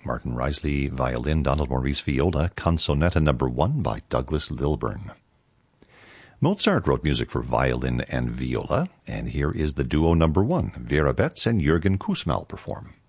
Martin Risley, violin, Donald Maurice viola, Canzonetta No. 1 by Douglas Lilburn. Mozart wrote music for violin and viola, and here is the duo No. 1, Vera Betts and Jürgen Kussmaul perform.